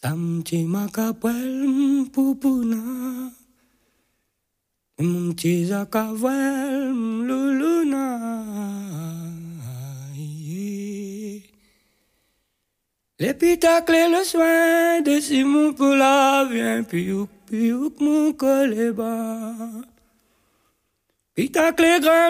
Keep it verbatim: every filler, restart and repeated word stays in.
Amti makapwel pupuna, mti zakawel luluna. L'épitacle et le soin de Simon Poula vient piouk piouk mon collet bas. Pitacle grand